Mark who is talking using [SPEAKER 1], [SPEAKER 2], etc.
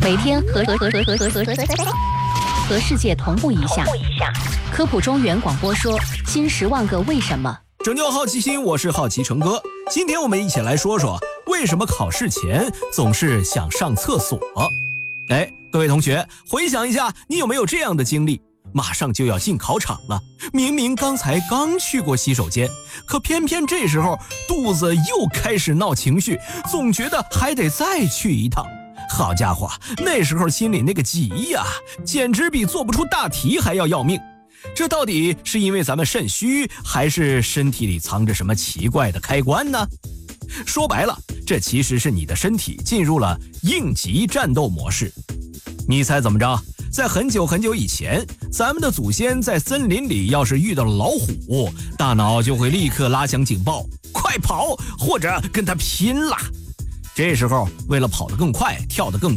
[SPEAKER 1] 每天和世界同步一下。科普中原广播说新10万个为什么。
[SPEAKER 2] 拯救好奇心，我是好奇成哥。今天我们一起来说说为什么考试前总是想上厕所。各位同学，回想一下，你有没有这样的经历？马上就要进考场了，明明刚去过洗手间，可偏偏这时候肚子又开始闹情绪，总觉得还得再去一趟。好家伙，那时候心里那个急呀，简直比做不出大题还要命。这到底是因为咱们肾虚，还是身体里藏着什么奇怪的开关呢？说白了，这其实是你的身体进入了应急战斗模式。你猜怎么着？在很久很久以前，咱们的祖先在森林里要是遇到了老虎，大脑就会立刻拉响警报，快跑，或者跟他拼了。这时候为了跑得更快，跳得更